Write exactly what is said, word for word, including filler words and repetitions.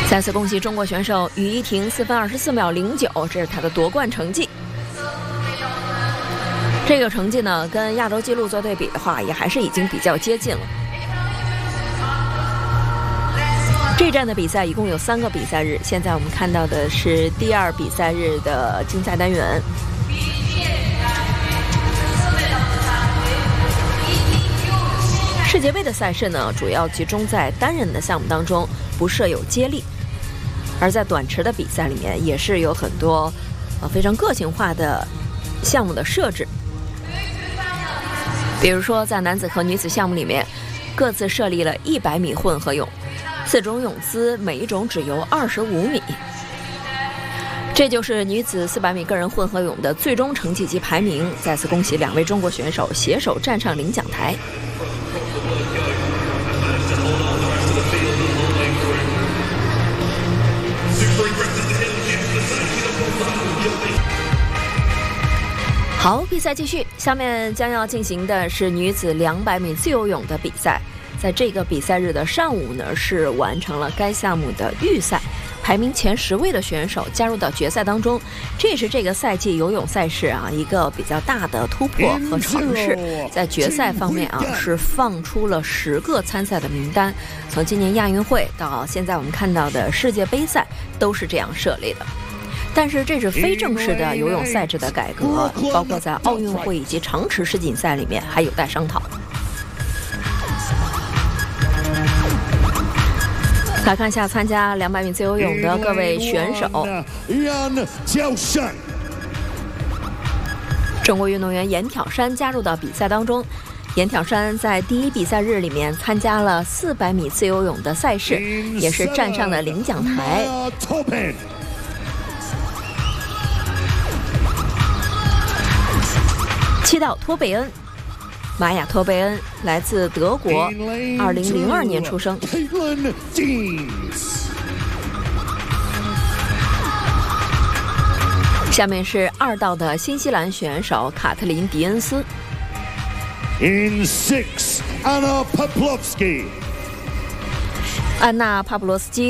再次恭喜中国选手于一婷四分二十四秒零九，这是她的夺冠成绩。这个成绩呢，跟亚洲纪录做对比的话，也还是已经比较接近了。这站的比赛一共有三个比赛日，现在我们看到的是第二比赛日的竞赛单元。世界杯的赛事呢，主要集中在单人的项目当中，不设有接力。而在短池的比赛里面，也是有很多呃非常个性化的项目的设置。比如说，在男子和女子项目里面，各自设立了一百米混合泳，四种泳姿，每一种只游二十五米。这就是女子四百米个人混合泳的最终成绩及排名。再次恭喜两位中国选手携手站上领奖台。好，比赛继续，下面将要进行的是女子两百米自由泳的比赛。在这个比赛日的上午呢，是完成了该项目的预赛，排名前十位的选手加入到决赛当中。这也是这个赛季游泳赛事啊一个比较大的突破和尝试。在决赛方面啊，是放出了十个参赛的名单。从今年亚运会到现在我们看到的世界杯赛，都是这样设立的。但是这是非正式的游泳赛制的改革，包括在奥运会以及长池世锦赛里面还有待商讨。来看一下参加两百米自由泳的各位选手。中国运动员严挑山加入到比赛当中。严挑山在第一比赛日里面参加了四百米自由泳的赛事，也是站上了领奖台。七道托贝恩，玛雅托贝恩来自德国，二零零二年出生。下面是二道的新西兰选手卡特琳·迪恩斯。 In six, Anna Pavlovsky. 安娜·帕布罗斯基